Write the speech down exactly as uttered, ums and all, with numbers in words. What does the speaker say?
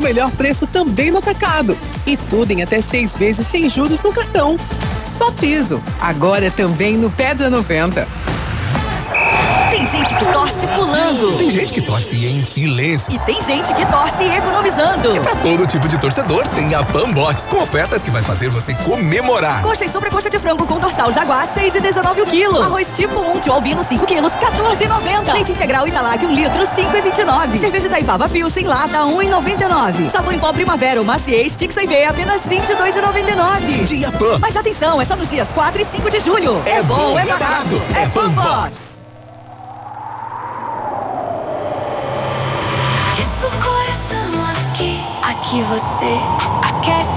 melhor preço também no atacado. E tudo em até seis vezes sem juros no cartão. Só Piso. Agora também no Pedra noventa. Tem gente que torce pulando. Tem gente que torce em silêncio. E tem gente que torce economizando. E pra todo tipo de torcedor, tem a Pambox, com ofertas que vai fazer você comemorar. Coxa e sobrecoxa de frango com dorsal Jaguar, seis e dezenove o quilo. Arroz tipo um, tio albino, cinco quilos, quatorze e noventa. Leite integral Italag, um litro, cinco e vinte e nove. Cerveja Itaipava Pilsen lata, um e noventa e nove. Sabão em pó Primavera ou Maciez, Stick sem V, apenas vinte e dois e noventa e nove. Dia Pam. Mas atenção, é só nos dias quatro e cinco de julho. É, é bom, é barato, é Pambox. Coração aqui, aqui você aquece.